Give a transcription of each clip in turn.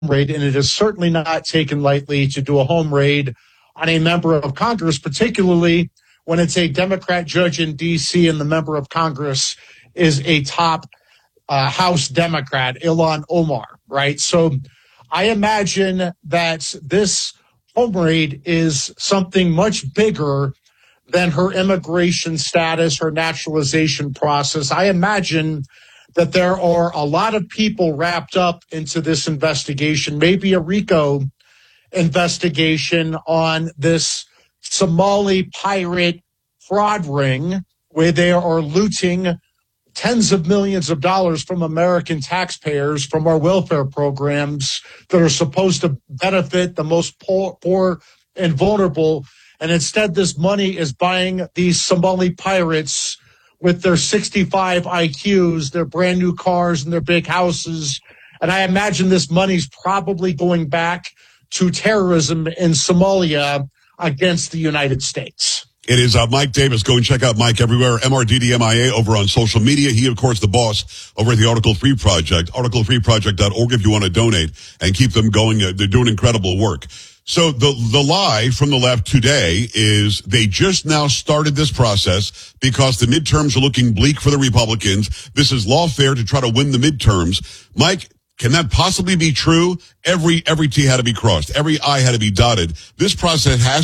raid, and it is certainly not taken lightly to do a home raid on a member of Congress, particularly when it's a Democrat judge in D.C. and the member of Congress is a top House Democrat, Ilhan Omar, right? So I imagine that this home raid is something much bigger than her immigration status, her naturalization process. I imagine that there are a lot of people wrapped up into this investigation, maybe a RICO investigation on this Somali pirate fraud ring where they are looting tens of millions of dollars from American taxpayers from our welfare programs that are supposed to benefit the most poor and vulnerable. And instead, this money is buying these Somali pirates with their 65 IQs, their brand new cars and their big houses. And I imagine this money's probably going back to terrorism in Somalia against the United States. It is Mike Davis. Go and check out Mike everywhere. MRDDMIA over on social media. He, of course, the boss over at the Article 3 Project. Article3project.org if you want to donate and keep them going. They're doing incredible work. So the lie from the left today is they just now started this process because the midterms are looking bleak for the Republicans. This is lawfare to try to win the midterms. Mike, can that possibly be true? Every T had to be crossed. Every I had to be dotted. This process has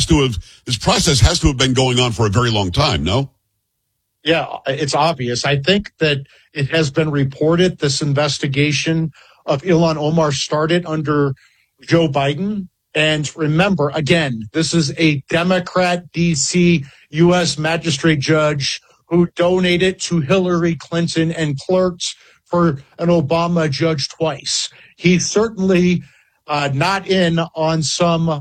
to have been going on for a very long time, no? Yeah, it's obvious. I think that it has been reported this investigation of Ilhan Omar started under Joe Biden. And remember, again, this is a Democrat D.C. U.S. magistrate judge who donated to Hillary Clinton and clerked for an Obama judge twice. He's certainly not in on some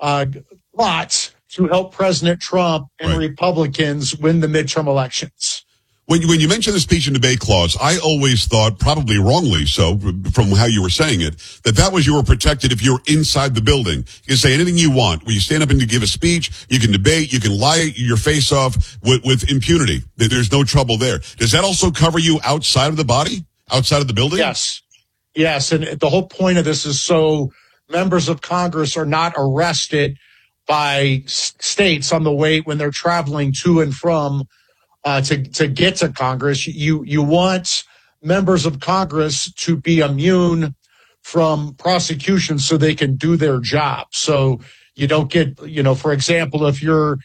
plots to help President Trump and right. Republicans win the midterm elections. When you mention the speech and debate clause, I always thought, probably wrongly so, from how you were saying it, that was you were protected if you're inside the building. You can say anything you want. When you stand up and you give a speech, you can debate, you can lie your face off with impunity. There's no trouble there. Does that also cover you outside of the body? Outside of the building? Yes. And the whole point of this is so members of Congress are not arrested by states on the way when they're traveling to and from to get to Congress. You want members of Congress to be immune from prosecution so they can do their job. So you don't get, for example, if you're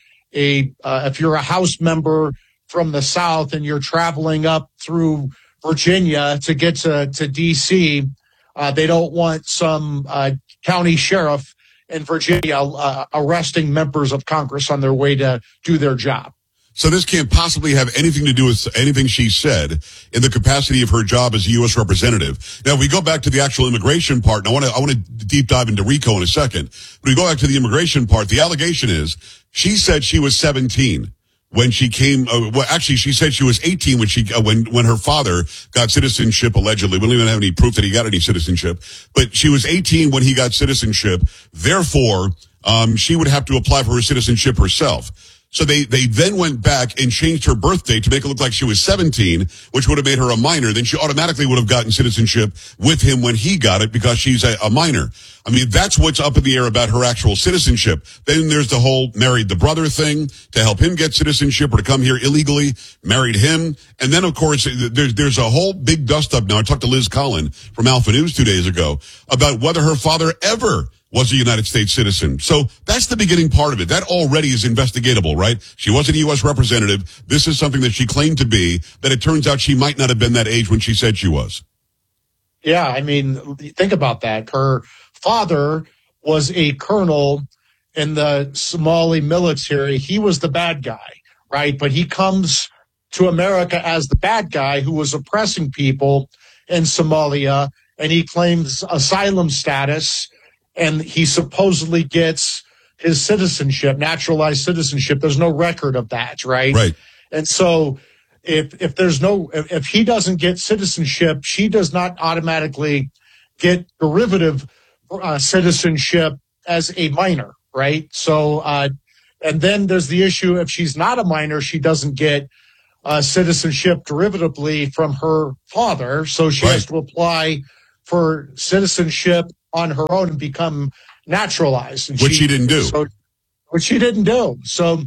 a House member from the South and you're traveling up through Virginia to get to D.C., they don't want some county sheriff in Virginia arresting members of Congress on their way to do their job. So this can't possibly have anything to do with anything she said in the capacity of her job as a U.S. representative. Now, if we go back to the actual immigration part, and I want to deep dive into RICO in a second, but we go back to the immigration part. The allegation is she said she was 17 when she came. Actually, she said she was 18 when her father got citizenship. Allegedly, we don't even have any proof that he got any citizenship, but she was 18 when he got citizenship. Therefore, she would have to apply for her citizenship herself. So they then went back and changed her birth date to make it look like she was 17, which would have made her a minor. Then she automatically would have gotten citizenship with him when he got it because she's a minor. I mean, that's what's up in the air about her actual citizenship. Then there's the whole married the brother thing to help him get citizenship or to come here illegally, married him. And then, of course, there's a whole big dust up now. I talked to Liz Collin from Alpha News 2 days ago about whether her father ever was a United States citizen. So that's the beginning part of it. That already is investigatable, right? She wasn't a U.S. representative. This is something that she claimed to be, that it turns out she might not have been that age when she said she was. Yeah, I mean, think about that. Her father was a colonel in the Somali military. He was the bad guy, right? But he comes to America as the bad guy who was oppressing people in Somalia, and he claims asylum status. And he supposedly gets his citizenship, naturalized citizenship. There's no record of that, right? Right. And so if he doesn't get citizenship, she does not automatically get derivative citizenship as a minor, right? So, and then there's the issue, if she's not a minor, she doesn't get citizenship derivatively from her father. So she has to apply for citizenship on her own and become naturalized. And Which she didn't do. Which she didn't do. So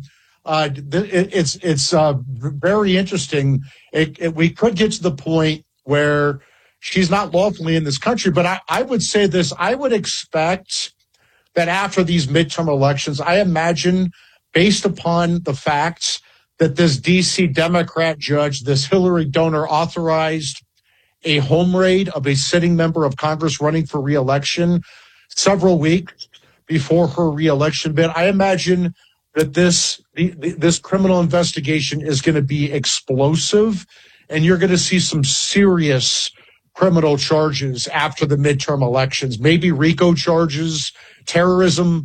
it's very interesting. We could get to the point where she's not lawfully in this country. But I would say this. I would expect that after these midterm elections, I imagine, based upon the facts that this D.C. Democrat judge, this Hillary donor, authorized a home raid of a sitting member of Congress running for re-election several weeks before her re-election bid. I imagine that this criminal investigation is going to be explosive, and you're going to see some serious criminal charges after the midterm elections, maybe RICO charges, terrorism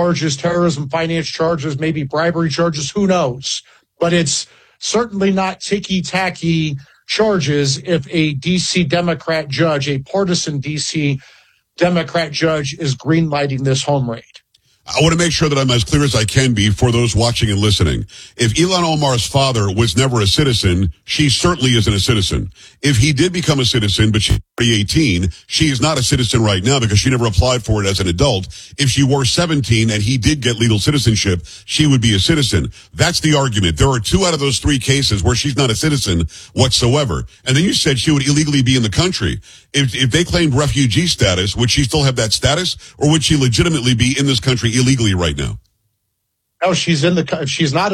finance charges, maybe bribery charges, who knows? But it's certainly not ticky-tacky charges if a D.C. Democrat judge, a partisan D.C. Democrat judge, is greenlighting this home raid. I want to make sure that I'm as clear as I can be for those watching and listening. If Ilhan Omar's father was never a citizen, she certainly isn't a citizen. If he did become a citizen, but she's 18, she is not a citizen right now because she never applied for it as an adult. If she were 17 and he did get legal citizenship, she would be a citizen. That's the argument. There are 2 out of those 3 cases where she's not a citizen whatsoever. And then you said she would illegally be in the country. If they claimed refugee status, would she still have that status, or would she legitimately be in this country illegally right now? No, if she is not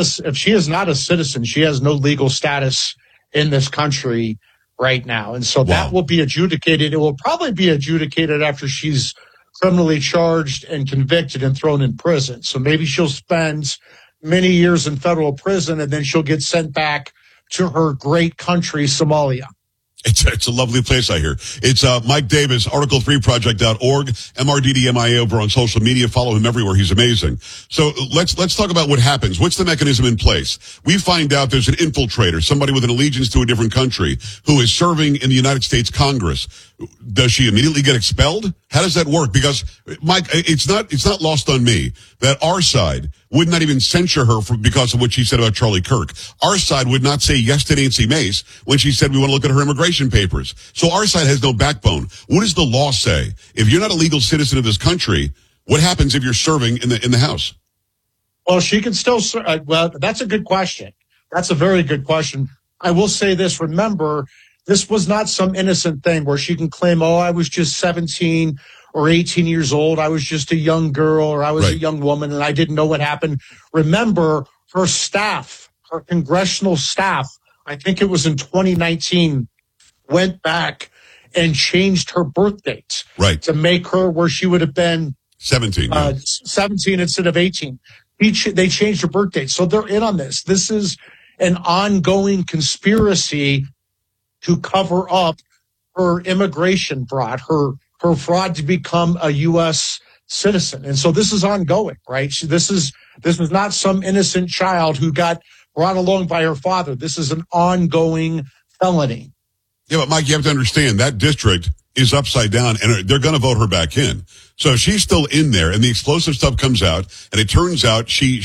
a citizen, she has no legal status in this country right now. And so that will be adjudicated. It will probably be adjudicated after she's criminally charged and convicted and thrown in prison. So maybe she'll spend many years in federal prison and then she'll get sent back to her great country, Somalia. It's a lovely place, I hear. It's Mike Davis, Article3Project.org, MRDDMIA over on social media. Follow him everywhere. He's amazing. So let's talk about what happens. What's the mechanism in place? We find out there's an infiltrator, somebody with an allegiance to a different country, who is serving in the United States Congress. Does she immediately get expelled? How does that work? Because, Mike, it's not lost on me that our side would not even censure her because of what she said about Charlie Kirk. Our side would not say yes to Nancy Mace when she said we want to look at her immigration papers. So our side has no backbone. What does the law say? If you're not a legal citizen of this country, what happens if you're serving in the House? Well, she can still serve. Well, that's a good question. That's a very good question. I will say this. Remember, this was not some innocent thing where she can claim, oh, I was just 17 or 18 years old. I was just a young girl, or I was a young woman and I didn't know what happened. Remember, her staff, her congressional staff, I think it was in 2019, went back and changed her birth date to make her where she would have been 17 instead of 18. They changed her birth date. So they're in on this. This is an ongoing conspiracy to cover up her immigration fraud, her fraud to become a U.S. citizen. And so this is ongoing, right? This is not some innocent child who got brought along by her father. This is an ongoing felony. Yeah, but Mike, you have to understand that district is upside down and they're going to vote her back in. So if she's still in there and the explosive stuff comes out and it turns out she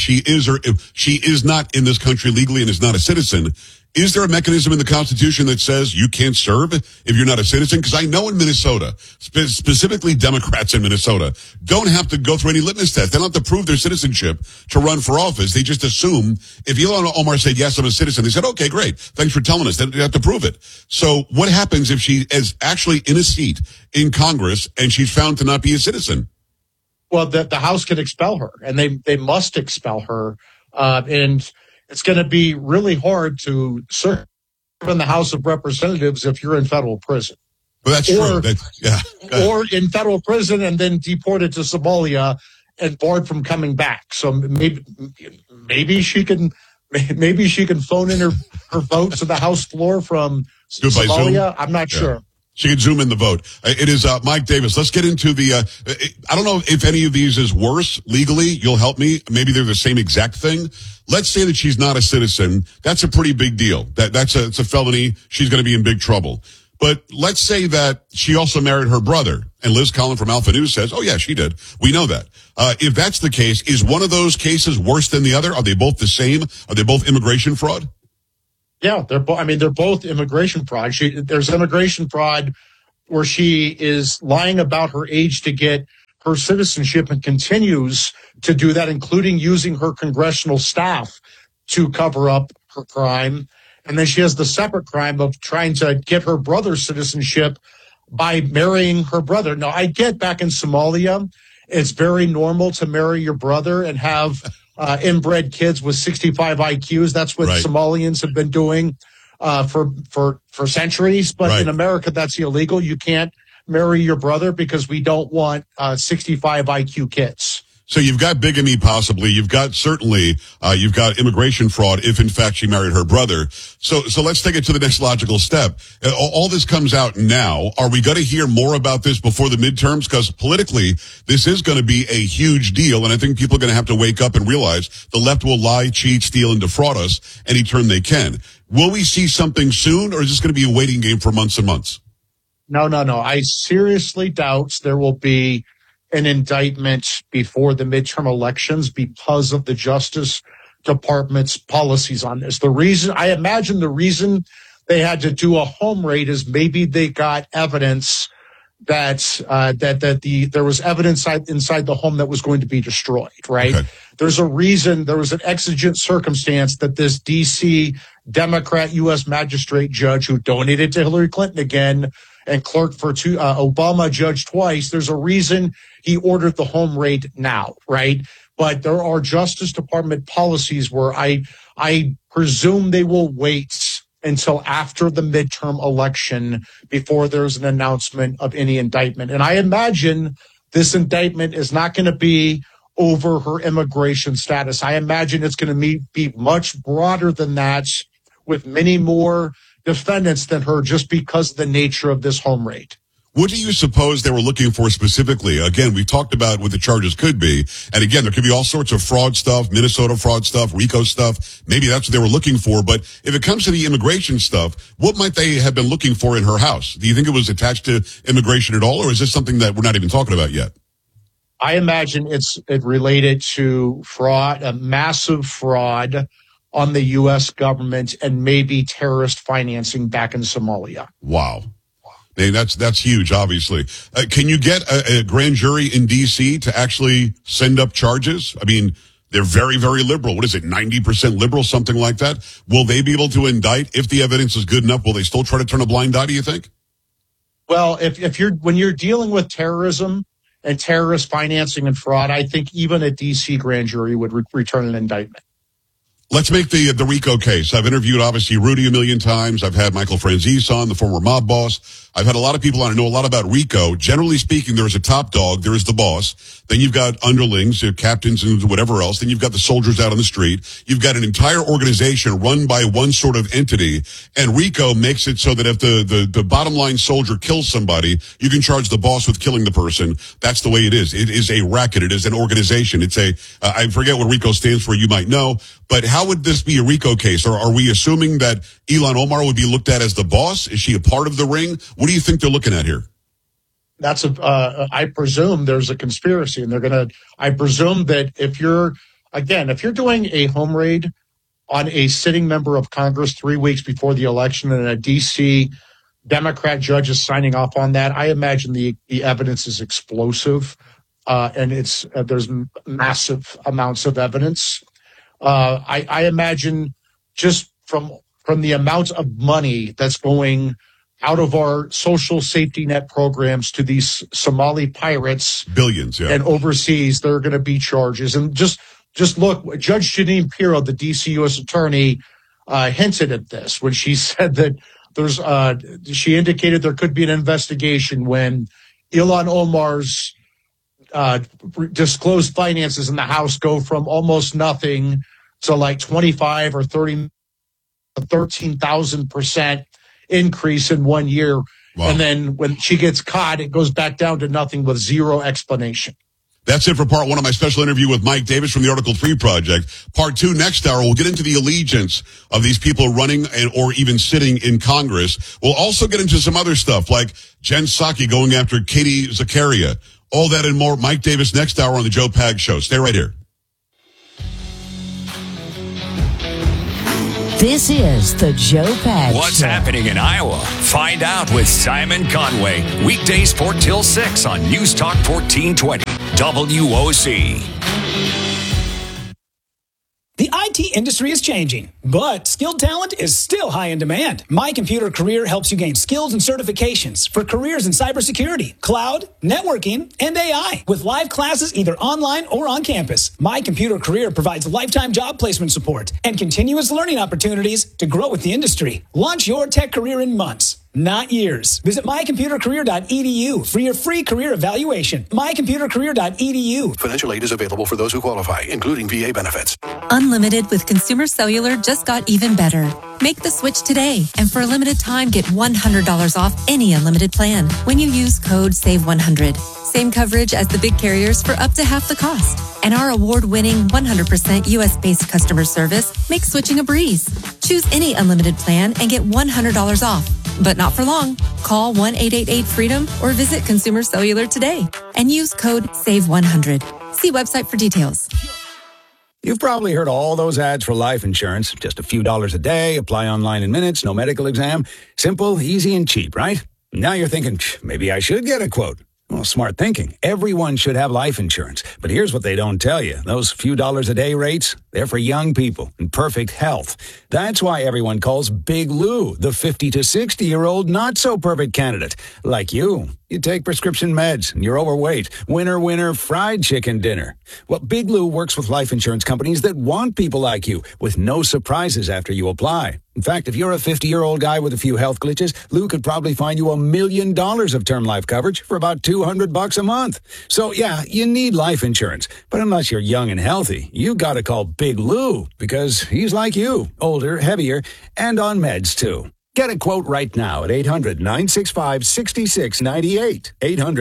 is not in this country legally and is not a citizen, is there a mechanism in the Constitution that says you can't serve if you're not a citizen? Because I know in Minnesota, specifically Democrats in Minnesota, don't have to go through any litmus test. They don't have to prove their citizenship to run for office. They just assume if Ilhan Omar said, yes, I'm a citizen, they said, okay, great. Thanks for telling us. They don't have to prove it. So what happens if she is actually in a seat in Congress and she's found to not be a citizen? Well, the House can expel her, and they must expel her. And it's going to be really hard to serve in the House of Representatives if you're in federal prison. Well, that's true. Or in federal prison and then deported to Somalia and barred from coming back. So maybe she can phone in her vote to the House floor from Somalia. I'm not sure. She can zoom in the vote. It is Mike Davis. Let's get into I don't know if any of these is worse legally. You'll help me. Maybe they're the same exact thing. Let's say that she's not a citizen. That's a pretty big deal. It's a felony. She's going to be in big trouble. But let's say that she also married her brother. And Liz Collin from Alpha News says, oh, yeah, she did. We know that. If that's the case, is one of those cases worse than the other? Are they both the same? Are they both immigration fraud? Yeah, they're both immigration fraud. There's immigration fraud where she is lying about her age to get her citizenship and continues to do that, including using her congressional staff to cover up her crime. And then she has the separate crime of trying to get her brother's citizenship by marrying her brother. Now, I get back in Somalia, it's very normal to marry your brother and have inbred kids with 65 IQs. That's what Somalians have been doing for centuries. But in America, that's illegal. You can't marry your brother because we don't want 65 IQ kids. So you've got bigamy possibly. You've got certainly, you've got immigration fraud if in fact she married her brother. So let's take it to the next logical step. All this comes out now. Are we going to hear more about this before the midterms? Because politically, this is going to be a huge deal. And I think people are going to have to wake up and realize the left will lie, cheat, steal, and defraud us any turn they can. Will we see something soon, or is this going to be a waiting game for months and months? No. I seriously doubt there will be an indictment before the midterm elections because of the Justice Department's policies on this. I imagine the reason they had to do a home raid is maybe they got evidence that there was evidence inside the home that was going to be destroyed, right? Okay. There's a reason, there was an exigent circumstance that this D.C. Democrat U.S. magistrate judge who donated to Hillary Clinton again and clerked for Obama judge twice, there's a reason he ordered the home raid now, right? But there are Justice Department policies where I presume they will wait until after the midterm election before there's an announcement of any indictment. And I imagine this indictment is not going to be over her immigration status. I imagine it's going to be much broader than that, with many more defendants than her, just because of the nature of this home raid. What do you suppose they were looking for specifically? Again, we've talked about what the charges could be. And again, there could be all sorts of fraud stuff, Minnesota fraud stuff, RICO stuff. Maybe that's what they were looking for. But if it comes to the immigration stuff, what might they have been looking for in her house? Do you think it was attached to immigration at all? Or is this something that we're not even talking about yet? I imagine it related to fraud, a massive fraud on the U.S. government, and maybe terrorist financing back in Somalia. Wow. I mean, that's huge, obviously. Can you get a grand jury in D.C. to actually send up charges? I mean, they're very, very liberal. What is it, 90% liberal, something like that? Will they be able to indict if the evidence is good enough? Will they still try to turn a blind eye, do you think? Well, when you're dealing with terrorism and terrorist financing and fraud, I think even a D.C. grand jury would return an indictment. Let's make the RICO case. I've interviewed, obviously, Rudy a million times. I've had Michael Franzese on, the former mob boss. I've had a lot of people on who know a lot about RICO. Generally speaking, there's a top dog. There is the boss. Then you've got underlings, captains and whatever else. Then you've got the soldiers out on the street. You've got an entire organization run by one sort of entity. And RICO makes it so that if the bottom line soldier kills somebody, you can charge the boss with killing the person. That's the way it is. It is a racket. It is an organization. It's I forget what RICO stands for. You might know. But how would this be a RICO case? Or are we assuming that Ilhan Omar would be looked at as the boss? Is she a part of the ring? What do you think they're looking at here? I presume there's a conspiracy, and I presume that if you're doing a home raid on a sitting member of Congress 3 weeks before the election and a D.C. Democrat judge is signing off on that, I imagine the evidence is explosive, and there's massive amounts of evidence. I imagine just from the amount of money that's going out of our social safety net programs to these Somali pirates, billions, yeah, and overseas, there are going to be charges. And just look, Judge Jeanine Pirro, the D.C. U.S. attorney, hinted at this when she said that she indicated there could be an investigation when Ilhan Omar's disclosed finances in the House go from almost nothing to like 25 or 30, 13,000% increase in 1 year. Wow. And then when she gets caught, it goes back down to nothing with zero explanation. That's it for part one of my special interview with Mike Davis from the Article 3 Project. Part two next hour, we'll get into the allegiance of these people running or even sitting in Congress. We'll also get into some other stuff like Jen Psaki going after Katie Zakaria. All that and more. Mike Davis next hour on the Joe Pag Show. Stay right here. This is the Joe Pags What's Show. happening in Iowa? Find out with Simon Conway. Weekdays 4 till 6 on News Talk 1420 WOC. The IT industry is changing, but skilled talent is still high in demand. My Computer Career helps you gain skills and certifications for careers in cybersecurity, cloud, networking, and AI. With live classes either online or on campus, My Computer Career provides lifetime job placement support and continuous learning opportunities to grow with the industry. Launch your tech career in months, not years. Visit mycomputercareer.edu for your free career evaluation. mycomputercareer.edu. Financial aid is available for those who qualify, including VA benefits. Unlimited with Consumer Cellular just got even better. Make the switch today, and for a limited time, get $100 off any unlimited plan when you use code SAVE100. Same coverage as the big carriers for up to half the cost. And our award-winning 100% U.S.-based customer service makes switching a breeze. Choose any unlimited plan and get $100 off. But not for long. Call 1-888-FREEDOM or visit Consumer Cellular today and use code SAVE100. See website for details. You've probably heard all those ads for life insurance. Just a few dollars a day, apply online in minutes, no medical exam. Simple, easy, and cheap, right? Now you're thinking, maybe I should get a quote. Well, smart thinking. Everyone should have life insurance. But here's what they don't tell you. Those few dollars a day rates, they're for young people in perfect health. That's why everyone calls Big Lou the 50 to 60-year-old not-so-perfect candidate. Like you. You take prescription meds and you're overweight. Winner, winner, fried chicken dinner. Well, Big Lou works with life insurance companies that want people like you with no surprises after you apply. In fact, if you're a 50-year-old guy with a few health glitches, Lou could probably find you $1 million of term life coverage for about $200 a month. So, yeah, you need life insurance. But unless you're young and healthy, you got to call Big Lou because he's like you, older, heavier, and on meds, too. Get a quote right now at 800-965-6698.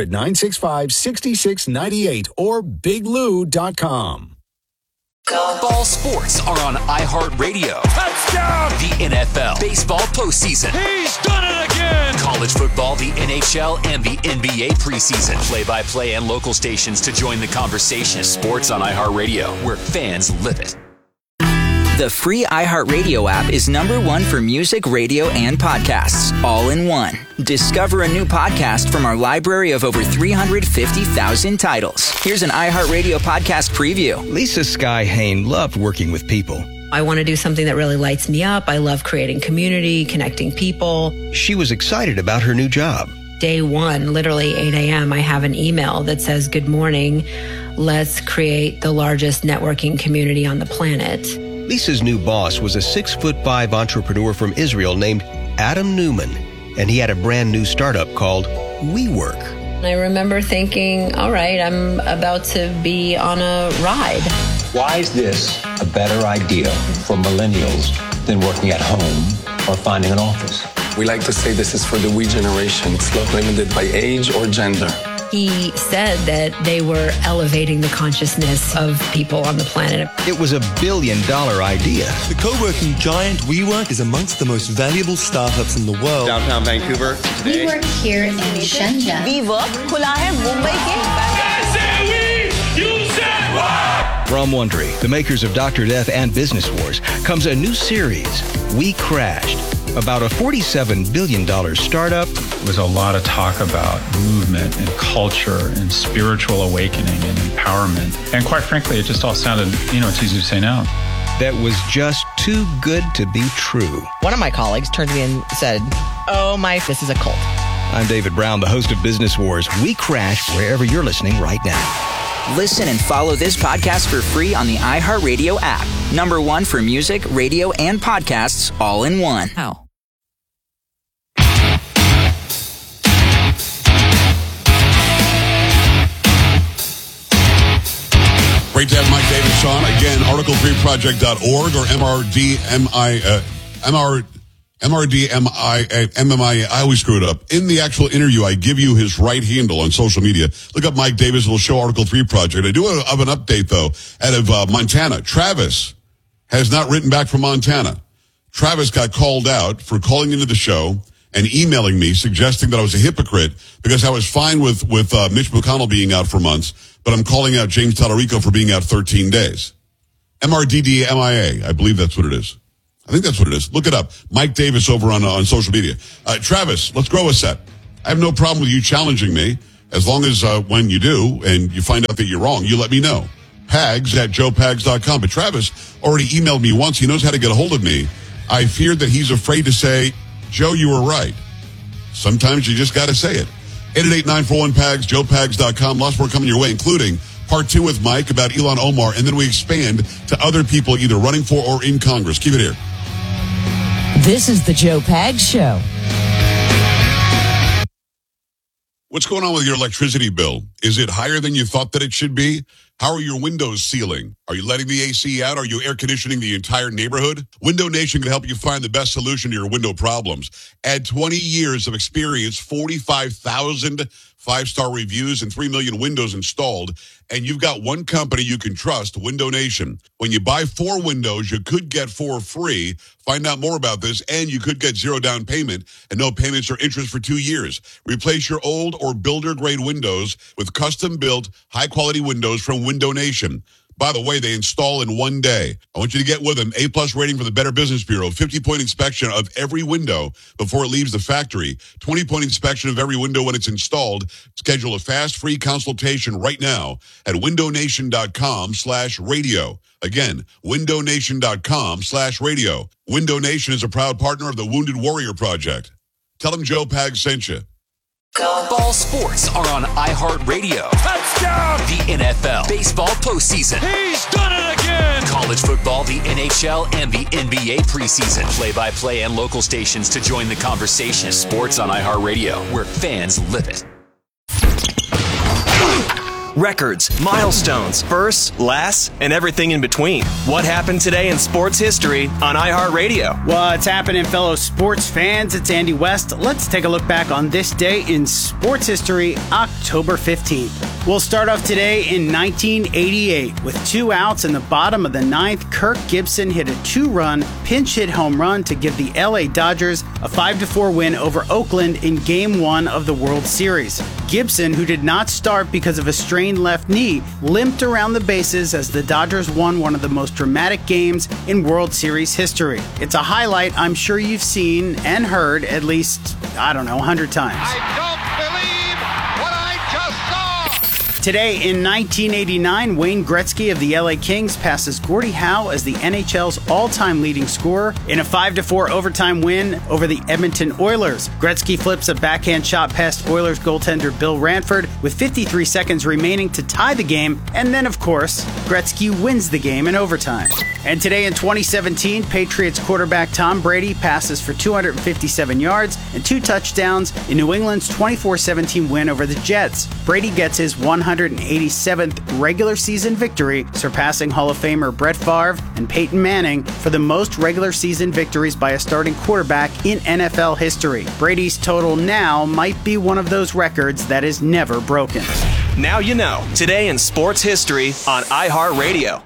800-965-6698 or biglou.com. Ball sports are on iHeartRadio. Touchdown! The NFL, baseball postseason. He's done it again! College football, the NHL, and the NBA preseason. Play-by-play and local stations to join the conversation. Sports on iHeartRadio, where fans live it. The free iHeartRadio app is #1 for music, radio, and podcasts, all in one. Discover a new podcast from our library of over 350,000 titles. Here's an iHeartRadio podcast preview. Lisa Sky Hain loved working with people. I want to do something that really lights me up. I love creating community, connecting people. She was excited about her new job. Day one, literally 8 a.m., I have an email that says, "Good morning. Let's create the largest networking community on the planet." Lisa's new boss was a 6'5" entrepreneur from Israel named Adam Newman, and he had a brand new startup called WeWork. I remember thinking, all right, I'm about to be on a ride. Why is this a better idea for millennials than working at home or finding an office? We like to say this is for the we generation. It's not limited by age or gender. He said that they were elevating the consciousness of people on the planet. It was $1 billion idea. The co-working giant WeWork is amongst the most valuable startups in the world. Downtown Vancouver today. We work here in Shenzhen. WeWork खुला है मुंबई के. From Wondery, the makers of Dr. Death and Business Wars, comes a new series, We Crashed, about a $47 billion startup. There was a lot of talk about movement and culture and spiritual awakening and empowerment. And quite frankly, it just all sounded, it's easy to say no. That was just too good to be true. One of my colleagues turned to me and said, this is a cult. I'm David Brown, the host of Business Wars. We Crash wherever you're listening right now. Listen and follow this podcast for free on the iHeartRadio app. #1 for music, radio, and podcasts, all in one. How? Great to have Mike Davis on. Again, article3project.org or MRDMI. I always screw it up. In the actual interview, I give you his right handle on social media. Look up Mike Davis. It'll show Article 3 Project. I do have an update, though, out of Montana. Travis has not written back from Montana. Travis got called out for calling into the show and emailing me suggesting that I was a hypocrite because I was fine with Mitch McConnell being out for months, but I'm calling out James Tallarico for being out 13 days. MRDDMIA. I believe that's what it is. I think that's what it is. Look it up. Mike Davis over on social media. Travis, let's grow a set. I have no problem with you challenging me as long as when you do and you find out that you're wrong, you let me know. Pags@joepags.com. But Travis already emailed me once. He knows how to get a hold of me. I feared that he's afraid to say, Joe, you were right. Sometimes you just got to say it. 888-941-PAGS, joepags.com. Lots more coming your way, including part 2 with Mike about Ilhan Omar, and then we expand to other people either running for or in Congress. Keep it here. This is the Joe Pags Show. What's going on with your electricity bill? Is it higher than you thought that it should be? How are your windows sealing? Are you letting the AC out? Are you air conditioning the entire neighborhood? Window Nation can help you find the best solution to your window problems. Add 20 years of experience, 45,000 5-star reviews, and 3 million windows installed, and you've got one company you can trust, Window Nation. When you buy 4 windows, you could get 4 free. Find out more about this, and you could get 0 down payment and no payments or interest for 2 years. Replace your old or builder-grade windows with custom-built, high-quality windows from Window Nation. By the way, they install in 1 day. I want you to get with them. A+ rating from the Better Business Bureau. 50-point inspection of every window before it leaves the factory. 20-point inspection of every window when it's installed. Schedule a fast, free consultation right now at windownation.com/radio. Again, windownation.com/radio. Window Nation is a proud partner of the Wounded Warrior Project. Tell them Joe Pags sent you. Ball sports are on iHeartRadio. Touchdown! The NFL baseball postseason. He's done it again! College football, the NHL, and the NBA preseason. Play-by-play and local stations to join the conversation. Sports on iHeartRadio, where fans live it. Records, milestones, firsts, lasts, and everything in between. What happened today in sports history on iHeartRadio? What's happening, fellow sports fans? It's Andy West. Let's take a look back on this day in sports history, October 15th. We'll start off today in 1988. With 2 outs in the bottom of the 9th, Kirk Gibson hit a 2-run pinch hit home run to give the LA Dodgers a 5-4 win over Oakland in Game 1 of the World Series. Gibson, who did not start because of a strained left knee, limped around the bases as the Dodgers won one of the most dramatic games in World Series history. It's a highlight I'm sure you've seen and heard at least, 100 times. I don't believe what I just saw! Today in 1989, Wayne Gretzky of the LA Kings passes Gordie Howe as the NHL's all-time leading scorer in a 5-4 overtime win over the Edmonton Oilers. Gretzky flips a backhand shot past Oilers goaltender Bill Ranford with 53 seconds remaining to tie the game, and then, of course, Gretzky wins the game in overtime. And today in 2017, Patriots quarterback Tom Brady passes for 257 yards and 2 touchdowns in New England's 24-17 win over the Jets. Brady gets his 187th regular season victory, surpassing Hall of Famer Brett Favre and Peyton Manning for the most regular season victories by a starting quarterback in NFL history. Brady's total now might be one of those records that is never broken. Now you know. Today in sports history on iHeartRadio.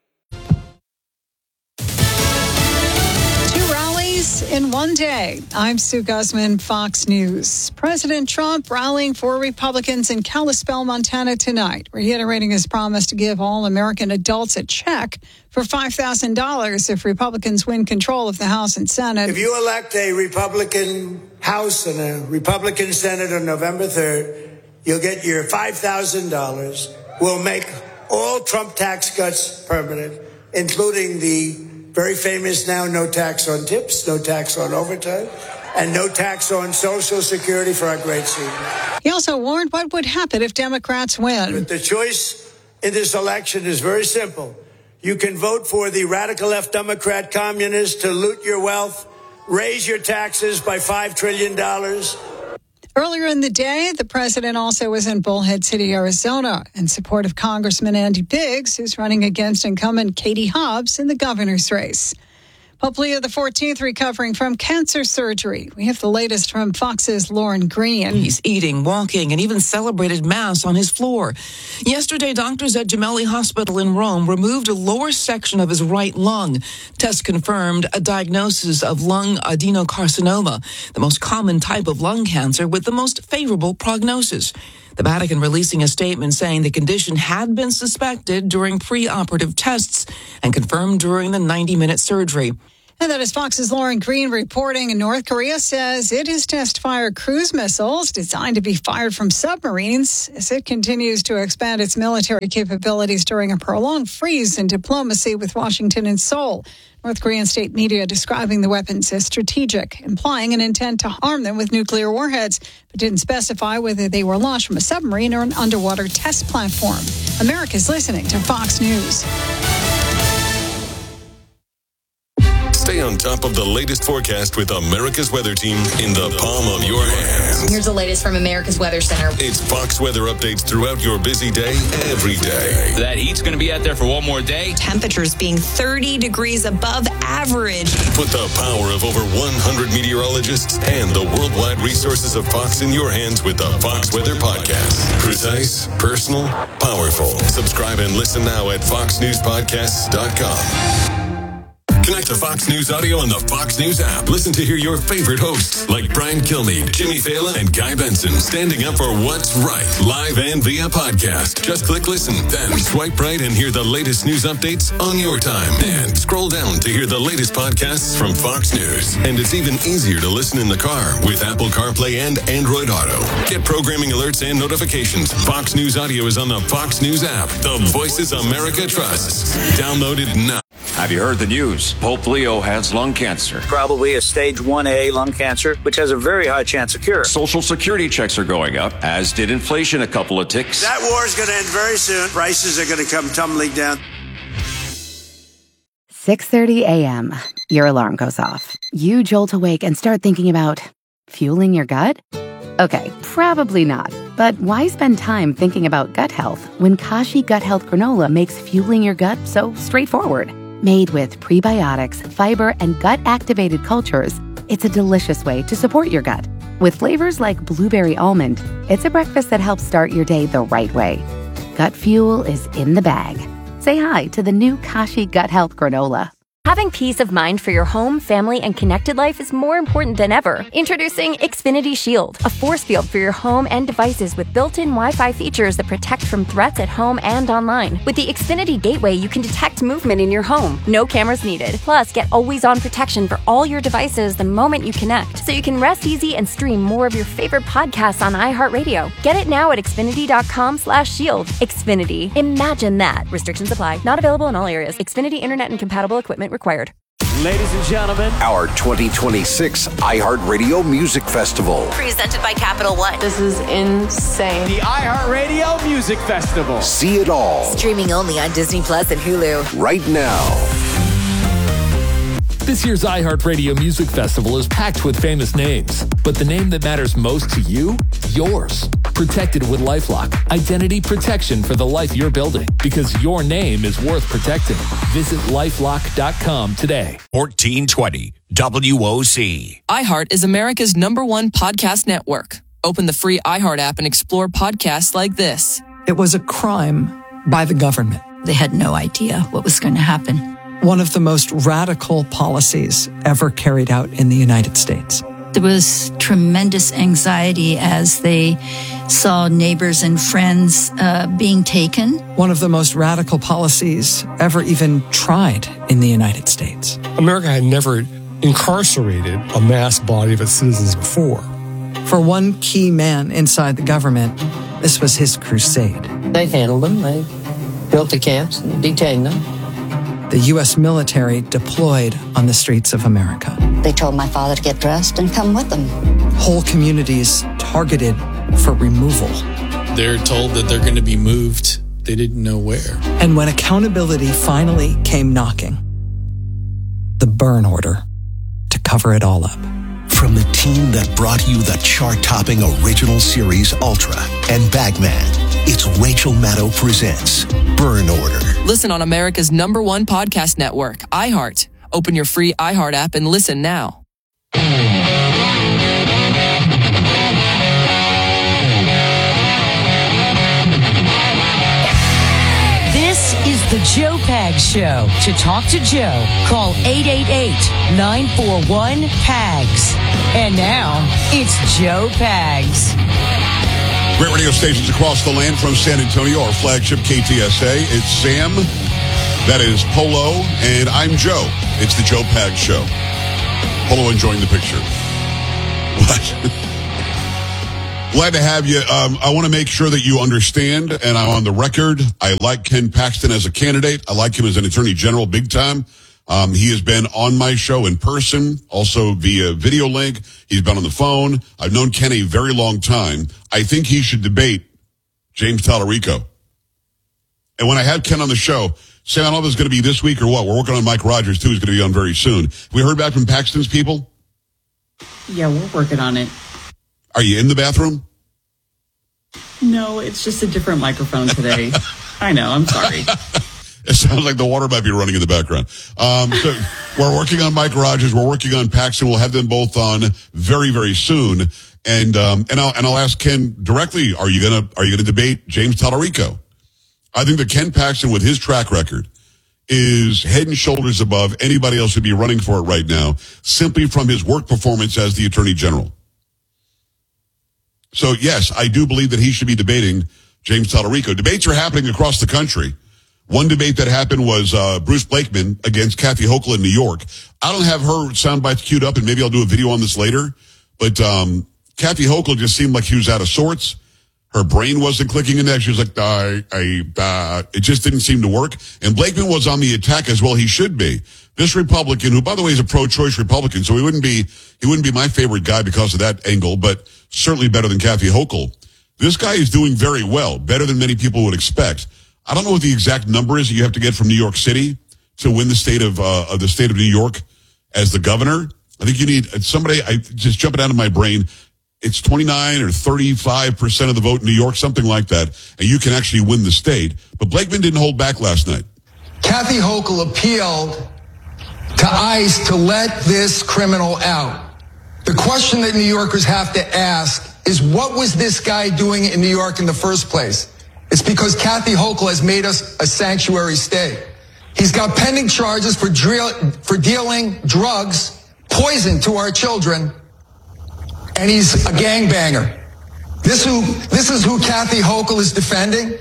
In one day, I'm Sue Guzman, Fox News. President Trump rallying for Republicans in Kalispell, Montana tonight, reiterating his promise to give all American adults a check for $5,000 if Republicans win control of the House and Senate. If you elect a Republican House and a Republican Senate on November 3rd, you'll get your $5,000. We'll make all Trump tax cuts permanent, including the very famous now no tax on tips, no tax on overtime, and no tax on Social Security for our great seniors. He also warned what would happen if Democrats win. But the choice in this election is very simple. You can vote for the radical left Democrat communists to loot your wealth, raise your taxes by $5 trillion. Earlier in the day, the president also was in Bullhead City, Arizona, in support of Congressman Andy Biggs, who's running against incumbent Katie Hobbs in the governor's race. Pope Leo XIV recovering from cancer surgery. We have the latest from Fox's Lauren Green. He's eating, walking, and even celebrated Mass on his floor. Yesterday, doctors at Gemelli Hospital in Rome removed a lower section of his right lung. Tests confirmed a diagnosis of lung adenocarcinoma, the most common type of lung cancer with the most favorable prognosis. The Vatican releasing a statement saying the condition had been suspected during preoperative tests and confirmed during the 90-minute surgery. And that is Fox's Lauren Green reporting. North Korea says it has test-fired cruise missiles designed to be fired from submarines as it continues to expand its military capabilities during a prolonged freeze in diplomacy with Washington and Seoul. North Korean state media describing the weapons as strategic, implying an intent to harm them with nuclear warheads, but didn't specify whether they were launched from a submarine or an underwater test platform. America's listening to Fox News. Stay on top of the latest forecast with America's Weather Team in the palm of your hands. Here's the latest from America's Weather Center. It's Fox weather updates throughout your busy day, every day. That heat's going to be out there for one more day. Temperatures being 30 degrees above average. Put the power of over 100 meteorologists and the worldwide resources of Fox in your hands with the Fox Weather Podcast. Precise, personal, powerful. Subscribe and listen now at foxnewspodcasts.com. Connect to Fox News Audio on the Fox News app. Listen to hear your favorite hosts like Brian Kilmeade, Jimmy Fallon, and Guy Benson standing up for what's right, live and via podcast. Just click listen, then swipe right and hear the latest news updates on your time. And scroll down to hear the latest podcasts from Fox News. And it's even easier to listen in the car with Apple CarPlay and Android Auto. Get programming alerts and notifications. Fox News Audio is on the Fox News app. The voices America trusts. Download it now. Have you heard the news? Pope Leo has lung cancer. Probably a stage 1A lung cancer, which has a very high chance of cure. Social security checks are going up, as did inflation a couple of ticks. That war is going to end very soon. Prices are going to come tumbling down. 6:30 a.m. Your alarm goes off. You jolt awake and start thinking about fueling your gut? Okay, probably not. But why spend time thinking about gut health when Kashi Gut Health Granola makes fueling your gut so straightforward? Made with prebiotics, fiber, and gut-activated cultures, it's a delicious way to support your gut. With flavors like blueberry almond, it's a breakfast that helps start your day the right way. Gut fuel is in the bag. Say hi to the new Kashi Gut Health Granola. Having peace of mind for your home, family, and connected life is more important than ever. Introducing Xfinity Shield, a force field for your home and devices with built-in Wi-Fi features that protect from threats at home and online. With the Xfinity Gateway, you can detect movement in your home. No cameras needed. Plus, get always-on protection for all your devices the moment you connect, so you can rest easy and stream more of your favorite podcasts on iHeartRadio. Get it now at Xfinity.com/shield. Xfinity. Imagine that. Restrictions apply. Not available in all areas. Xfinity Internet and compatible equipment required. Ladies and gentlemen, our 2026 iHeartRadio Music Festival. Presented by Capital One. This is insane. The iHeartRadio Music Festival. See it all. Streaming only on Disney Plus and Hulu. Right now. This year's iHeartRadio Music Festival is packed with famous names, but the name that matters most to you? Yours. Protected with LifeLock. Identity protection for the life you're building, because your name is worth protecting. Visit LifeLock.com today. 1420 WOC. iHeart is America's #1 podcast network. Open the free iHeart app and explore podcasts like this. It was a crime by the government. They had no idea what was going to happen. One of the most radical policies ever carried out in the United States. There was tremendous anxiety as they saw neighbors and friends being taken. One of the most radical policies ever even tried in the United States. America had never incarcerated a mass body of its citizens before. For one key man inside the government, this was his crusade. They handled them. They built the camps and detained them. The U.S. military deployed on the streets of America. They told my father to get dressed and come with them. Whole communities targeted for removal. They're told that they're going to be moved. They didn't know where. And when accountability finally came knocking, the burn order to cover it all up. From the team that brought you the chart-topping original series Ultra and Bagman, it's Rachel Maddow presents Burn Order. Listen on America's #1 podcast network, iHeart. Open your free iHeart app and listen now. This is the Joe Pags Show. To talk to Joe, call 888-941-PAGS. And now, it's Joe Pags. Great radio stations across the land from San Antonio, our flagship KTSA. It's Sam That is Polo, and I'm Joe. It's the Joe Pags Show. Polo enjoying the picture. What? Glad to have you. I want to make sure that you understand, and I'm on the record. I like Ken Paxton as a candidate. I like him as an attorney general big time. He has been on my show in person, also via video link. He's been on the phone. I've known Ken a very long time. I think he should debate James Tallarico. And when I had Ken on the show, Sam, I don't know if it's going to be this week or what. We're working on Mike Rogers, too. He's going to be on very soon. We heard back from Paxton's people? Yeah, we're working on it. Are you in the bathroom? No, it's just a different microphone today. I know, I'm sorry. It sounds like the water might be running in the background. So we're working on Mike Rogers. We're working on Paxton. We'll have them both on very, very soon. And I'll ask Ken directly, are you gonna debate James Tallarico? I think that Ken Paxton, with his track record, is head and shoulders above anybody else who'd be running for it right now, simply from his work performance as the Attorney General. So, yes, I do believe that he should be debating James Tallarico. Debates are happening across the country. One debate that happened was Bruce Blakeman against Kathy Hochul in New York. I don't have her sound bites queued up, and maybe I'll do a video on this later. But Kathy Hochul just seemed like she was out of sorts. Her brain wasn't clicking in there. She was like, it just didn't seem to work. And Blakeman was on the attack as well. He should be. This Republican, who, by the way, is a pro-choice Republican, so he wouldn't be my favorite guy because of that angle, but certainly better than Kathy Hochul. This guy is doing very well, better than many people would expect. I don't know what the exact number is that you have to get from New York City to win the state of New York as the governor. I think you need somebody. I just jumping out of my brain. It's 29 or 35% of the vote in New York, something like that, and you can actually win the state. But Blakeman didn't hold back last night. Kathy Hochul appealed to ICE to let this criminal out. The question that New Yorkers have to ask is, what was this guy doing in New York in the first place? It's because Kathy Hochul has made us a sanctuary state. He's got pending charges for dealing drugs, poison to our children, and he's a gangbanger. This is who Kathy Hochul is defending.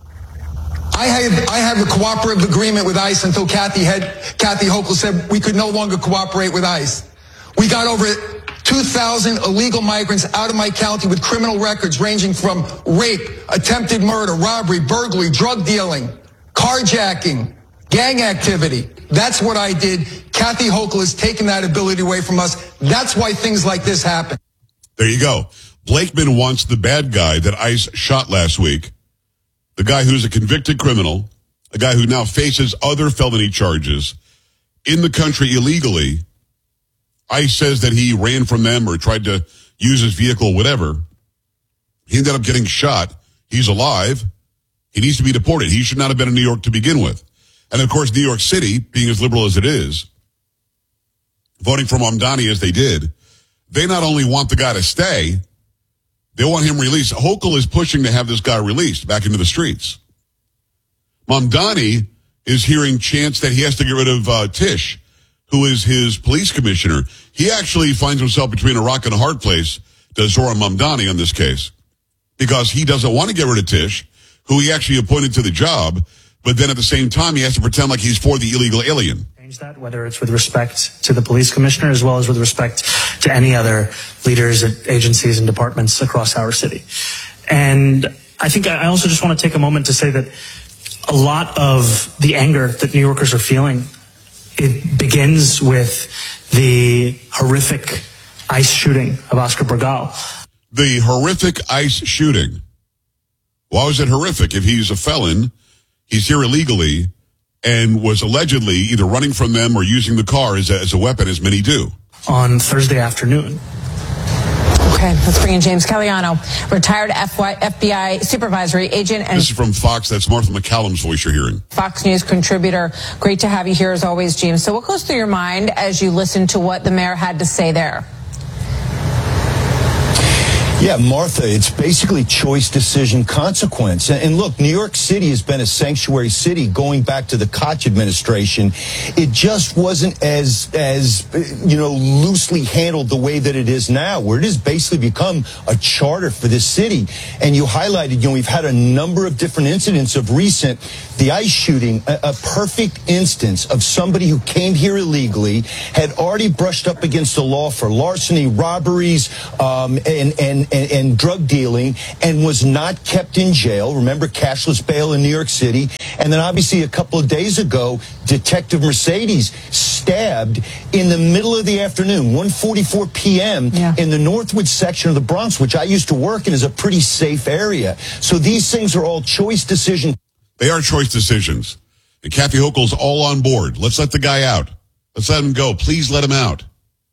I have a cooperative agreement with ICE until Kathy Hochul said we could no longer cooperate with ICE. We got over 2,000 illegal migrants out of my county with criminal records ranging from rape, attempted murder, robbery, burglary, drug dealing, carjacking, gang activity. That's what I did. Kathy Hochul has taken that ability away from us. That's why things like this happen. There you go. Blakeman wants the bad guy that ICE shot last week, the guy who's a convicted criminal, a guy who now faces other felony charges in the country illegally. ICE says that he ran from them or tried to use his vehicle, whatever. He ended up getting shot. He's alive. He needs to be deported. He should not have been in New York to begin with. And, of course, New York City, being as liberal as it is, voting for Mamdani as they did, they not only want the guy to stay, they want him released. Hochul is pushing to have this guy released back into the streets. Mamdani is hearing chants that he has to get rid of Tish, who is his police commissioner. He actually finds himself between a rock and a hard place, does Zohran Mamdani on this case, because he doesn't want to get rid of Tish, who he actually appointed to the job, but then at the same time he has to pretend like he's for the illegal alien. That, whether it's with respect to the police commissioner as well as with respect to any other leaders at agencies and departments across our city. And I think I also just want to take a moment to say that a lot of the anger that New Yorkers are feeling, it begins with the horrific ICE shooting of Oscar Burgal. The horrific ICE shooting. Why was it horrific? If he's a felon, he's here illegally, and was allegedly either running from them or using the car as a weapon, as many do. On Thursday afternoon. Okay, let's bring in James Caliano, retired FBI supervisory agent. And this is from Fox. That's Martha McCallum's voice you're hearing. Fox News contributor. Great to have you here as always, James. So what goes through your mind as you listen to what the mayor had to say there? Yeah, Martha, it's basically choice, decision, consequence. And look, New York City has been a sanctuary city going back to the Koch administration. It just wasn't as loosely handled the way that it is now, where it has basically become a charter for this city. And you highlighted, we've had a number of different incidents of recent. The ICE shooting, a perfect instance of somebody who came here illegally, had already brushed up against the law for larceny, robberies, and drug dealing, and was not kept in jail. Remember, cashless bail in New York City. And then obviously a couple of days ago, Detective Mercedes stabbed in the middle of the afternoon, 1:44 p.m. in the Northwood section of the Bronx, which I used to work in, is a pretty safe area. So these things are all choice decisions. They are choice decisions. And Kathy Hochul's all on board. Let's let the guy out. Let's let him go. Please let him out.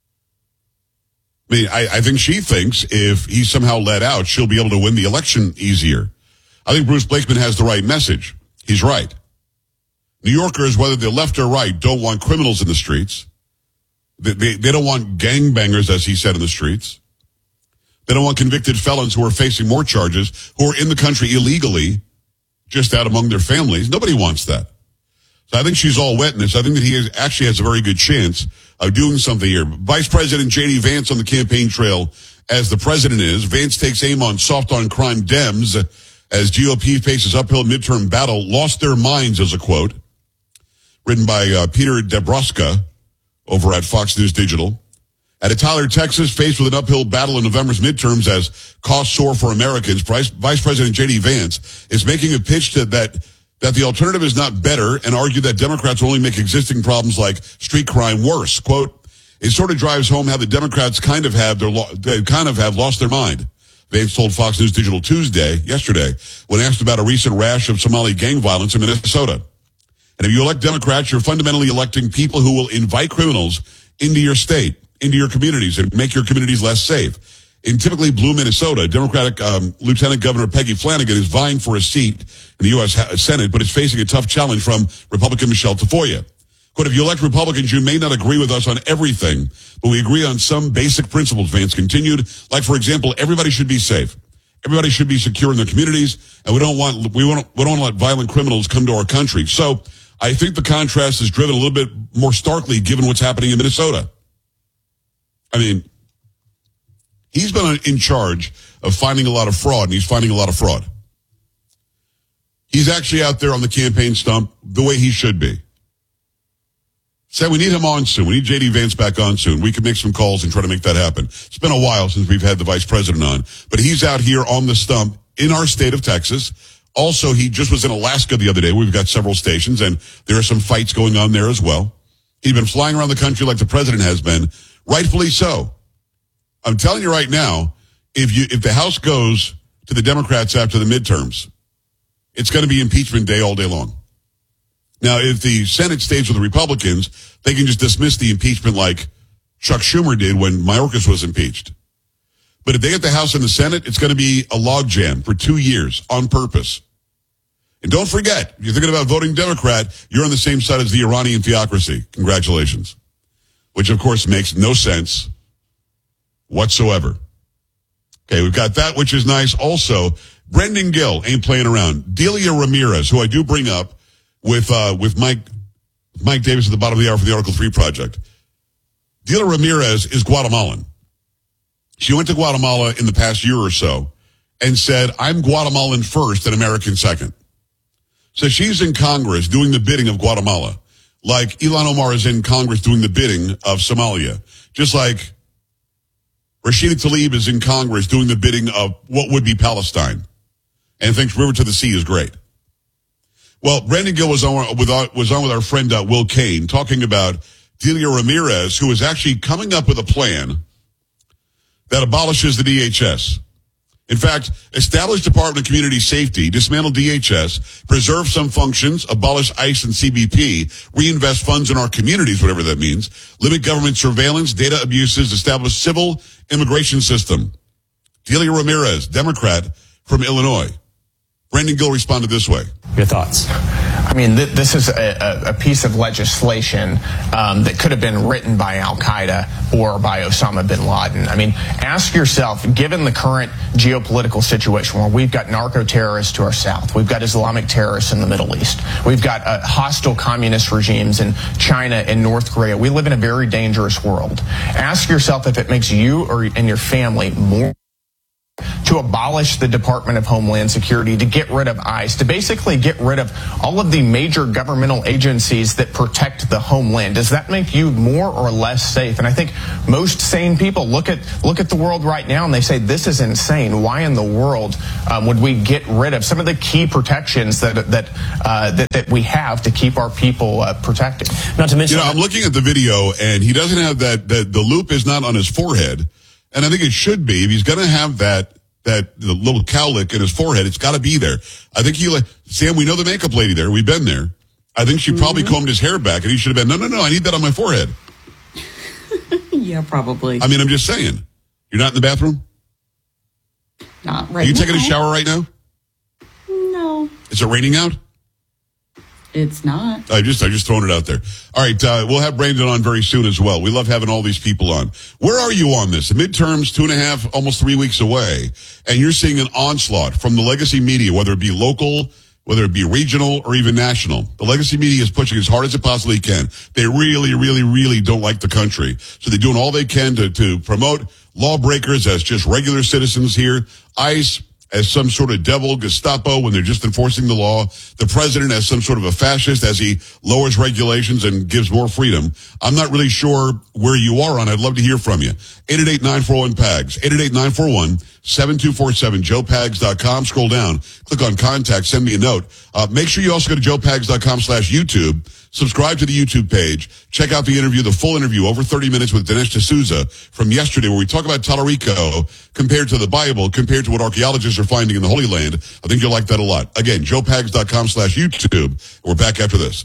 I mean, I think she thinks if he's somehow let out, she'll be able to win the election easier. I think Bruce Blakeman has the right message. He's right. New Yorkers, whether they're left or right, don't want criminals in the streets. They don't want gangbangers, as he said, in the streets. They don't want convicted felons who are facing more charges, who are in the country illegally, just out among their families. Nobody wants that. So I think she's all wet in this. I think that he actually has a very good chance of doing something here. Vice President J.D. Vance on the campaign trail, as the president is. Vance takes aim on soft on crime Dems as GOP faces uphill midterm battle. Lost their minds, is a quote written by Peter Dabroska over at Fox News Digital. At Tyler, Texas, faced with an uphill battle in November's midterms as costs soar for Americans, Vice President J.D. Vance is making a pitch that the alternative is not better and argue that Democrats will only make existing problems like street crime worse. Quote, it sort of drives home how the Democrats kind of have lost their mind. Vance told Fox News Digital yesterday, when asked about a recent rash of Somali gang violence in Minnesota. And if you elect Democrats, you're fundamentally electing people who will invite criminals into your state, into your communities, and make your communities less safe. In typically blue Minnesota, Democratic Lieutenant Governor Peggy Flanagan is vying for a seat in the U.S. Senate, but is facing a tough challenge from Republican Michelle Tafoya. Quote, if you elect Republicans, you may not agree with us on everything, but we agree on some basic principles, Vance continued. Like, for example, everybody should be safe. Everybody should be secure in their communities, and we don't want to let violent criminals come to our country. So I think the contrast is driven a little bit more starkly given what's happening in Minnesota. I mean, he's been in charge of finding a lot of fraud, and he's finding a lot of fraud. He's actually out there on the campaign stump the way he should be. Said we need him on soon. We need J.D. Vance back on soon. We can make some calls and try to make that happen. It's been a while since we've had the vice president on, but he's out here on the stump in our state of Texas. Also, he just was in Alaska the other day. We've got several stations, and there are some fights going on there as well. He's been flying around the country like the president has been, rightfully so. I'm telling you right now, if the House goes to the Democrats after the midterms, it's going to be impeachment day all day long. Now, if the Senate stays with the Republicans, they can just dismiss the impeachment like Chuck Schumer did when Mayorkas was impeached. But if they get the House and the Senate, it's going to be a logjam for 2 years on purpose. And don't forget, if you're thinking about voting Democrat, you're on the same side as the Iranian theocracy. Congratulations. Which, of course, makes no sense whatsoever. Okay, we've got that, which is nice. Also, Brendan Gill ain't playing around. Delia Ramirez, who I do bring up with Mike Davis at the bottom of the hour for the Article 3 Project. Delia Ramirez is Guatemalan. She went to Guatemala in the past year or so and said, I'm Guatemalan first and American second. So she's in Congress doing the bidding of Guatemala, like Ilhan Omar is in Congress doing the bidding of Somalia, just like Rashida Tlaib is in Congress doing the bidding of what would be Palestine and thinks River to the Sea is great. Well, Brendan Gill was on with our friend Will Kane talking about Delia Ramirez, who is actually coming up with a plan that abolishes the DHS. In fact, establish Department of Community Safety, dismantle DHS, preserve some functions, abolish ICE and CBP, reinvest funds in our communities, whatever that means, limit government surveillance, data abuses, establish civil immigration system. Delia Ramirez, Democrat from Illinois. Brendan Gill responded this way. Your thoughts? I mean, this is a piece of legislation that could have been written by Al-Qaeda or by Osama bin Laden. I mean, ask yourself, given the current geopolitical situation where we've got narco-terrorists to our south, we've got Islamic terrorists in the Middle East, we've got hostile communist regimes in China and North Korea. We live in a very dangerous world. Ask yourself if it makes you and your family more to abolish the Department of Homeland Security, to get rid of ICE, to basically get rid of all of the major governmental agencies that protect the homeland. Does that make you more or less safe? And I think most sane people look at the world right now and they say, this is insane. Why in the world would we get rid of some of the key protections that we have to keep our people protected? Not to mention, I'm looking at the video and he doesn't have the loop is not on his forehead. And I think it should be. If he's going to have the little cowlick in his forehead, it's got to be there. I think Sam, we know the makeup lady there. We've been there. I think she probably combed his hair back, and he should have been, no, I need that on my forehead. Yeah, probably. I mean, I'm just saying. You're not in the bathroom? Not right now. Are you taking a shower right now? No. Is it raining out? It's not. I just throwing it out there. All right, we'll have Brandon on very soon as well. We love having all these people on. Where are you on this? The midterms, 2.5, almost 3 weeks away, and you're seeing an onslaught from the legacy media, whether it be local, whether it be regional, or even national. The legacy media is pushing as hard as it possibly can. They really, really, really don't like the country. So they're doing all they can to promote lawbreakers as just regular citizens here. ICE as some sort of devil Gestapo when they're just enforcing the law. The president as some sort of a fascist as he lowers regulations and gives more freedom. I'm not really sure where you are on. I'd love to hear from you. 888-941-PAGS, 888-941-7247, joepags.com. Scroll down, click on contact, send me a note. Make sure you also go to joepags.com/YouTube. Subscribe to the YouTube page. Check out the interview, the full interview, over 30 minutes with Dinesh D'Souza from yesterday, where we talk about Tallarico compared to the Bible, compared to what archaeologists are finding in the Holy Land. I think you'll like that a lot. Again, joepags.com/YouTube. We're back after this.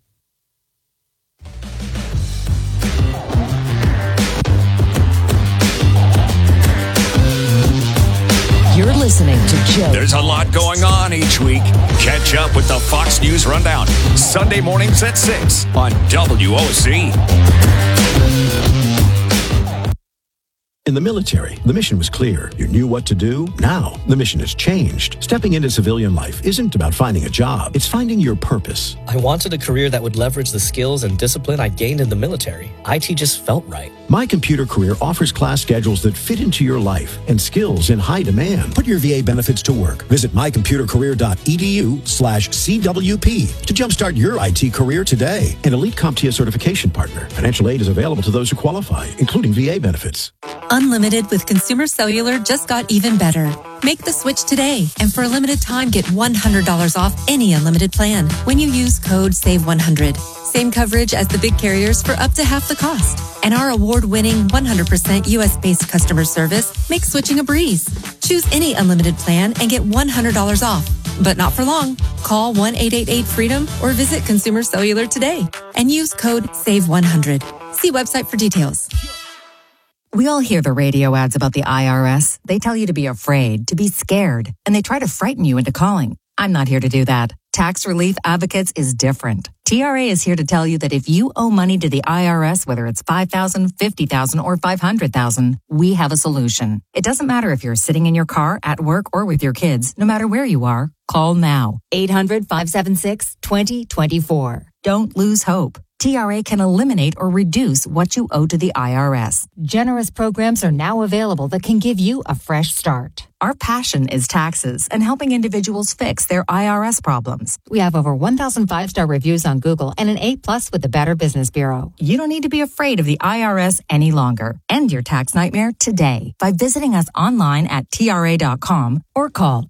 You're listening to Joe. There's a lot going on each week. Catch up with the Fox News Rundown, Sunday mornings at 6 on WOC. In the military, the mission was clear. You knew what to do. Now, the mission has changed. Stepping into civilian life isn't about finding a job. It's finding your purpose. I wanted a career that would leverage the skills and discipline I gained in the military. IT just felt right. My Computer Career offers class schedules that fit into your life and skills in high demand. Put your VA benefits to work. Visit mycomputercareer.edu/CWP to jumpstart your IT career today. An elite CompTIA certification partner. Financial aid is available to those who qualify, including VA benefits. Unlimited with Consumer Cellular just got even better. Make the switch today, and for a limited time, get $100 off any unlimited plan when you use code SAVE100. Same coverage as the big carriers for up to half the cost. And our award-winning 100% U.S.-based customer service makes switching a breeze. Choose any unlimited plan and get $100 off. But not for long. Call 1-888-FREEDOM or visit Consumer Cellular today and use code SAVE100. See website for details. We all hear the radio ads about the IRS. They tell you to be afraid, to be scared, and they try to frighten you into calling. I'm not here to do that. Tax Relief Advocates is different. TRA is here to tell you that if you owe money to the IRS, whether it's $5,000, $50,000, or $500,000, we have a solution. It doesn't matter if you're sitting in your car, at work, or with your kids. No matter where you are, call now. 800-576-2024. Don't lose hope. TRA can eliminate or reduce what you owe to the IRS. Generous programs are now available that can give you a fresh start. Our passion is taxes and helping individuals fix their IRS problems. We have over 1,000 5-star reviews on Google and an A+ with the Better Business Bureau. You don't need to be afraid of the IRS any longer. End your tax nightmare today by visiting us online at TRA.com or call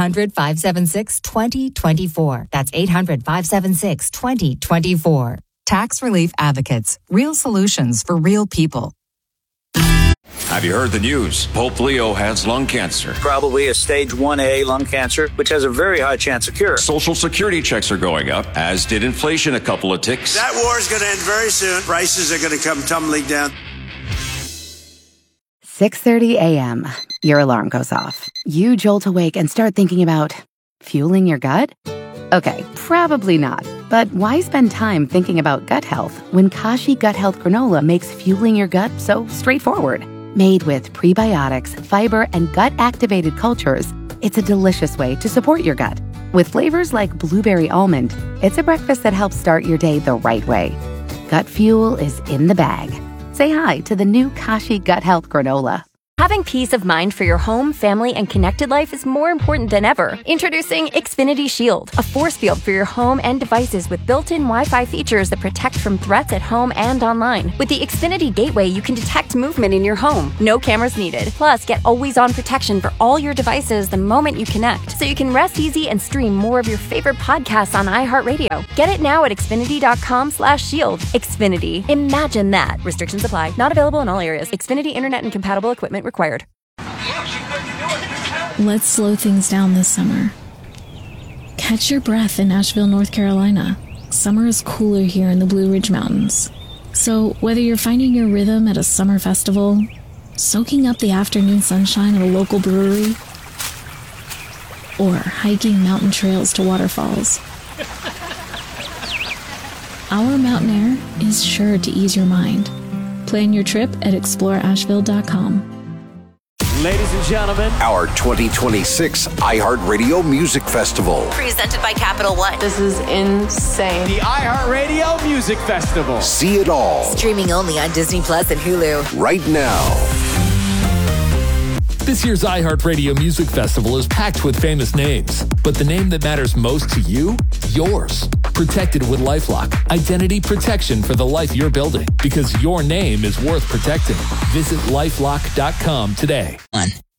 800-576-2024. That's 800-576-2024. Tax Relief Advocates. Real solutions for real people. Have you heard the news? Pope Leo has lung cancer. Probably a stage 1A lung cancer, which has a very high chance of cure. Social Security checks are going up, as did inflation a couple of ticks. That war is going to end very soon. Prices are going to come tumbling down. 6:30 a.m. Your alarm goes off. You jolt awake and start thinking about Fueling your gut? Okay, probably not. But why spend time thinking about gut health when Kashi Gut Health Granola makes fueling your gut so straightforward? Made with prebiotics, fiber, and gut-activated cultures, it's a delicious way to support your gut. With flavors like blueberry almond, it's a breakfast that helps start your day the right way. Gut fuel is in the bag. Say hi to the new Kashi Gut Health Granola. Having peace of mind for your home, family, and connected life is more important than ever. Introducing Xfinity Shield, a force field for your home and devices with built-in Wi-Fi features that protect from threats at home and online. With the Xfinity Gateway, you can detect movement in your home. No cameras needed. Plus, get always-on protection for all your devices the moment you connect, so you can rest easy and stream more of your favorite podcasts on iHeartRadio. Get it now at Xfinity.com/shield. Xfinity. Imagine that. Restrictions apply. Not available in all areas. Xfinity Internet and compatible equipment required. Let's slow things down this summer. Catch your breath in Asheville, North Carolina. Summer is cooler here in the Blue Ridge Mountains. So whether you're finding your rhythm at a summer festival, soaking up the afternoon sunshine at a local brewery, or hiking mountain trails to waterfalls, our mountain air is sure to ease your mind. Plan your trip at exploreasheville.com. Ladies and gentlemen, our 2026 iHeartRadio Music Festival. Presented by Capital One. This is insane. The iHeartRadio Music Festival. See it all. Streaming only on Disney Plus and Hulu. Right now. This year's iHeartRadio Music Festival is packed with famous names, but the name that matters most to you? Yours. Protected with LifeLock. Identity protection for the life you're building, because your name is worth protecting. Visit LifeLock.com today.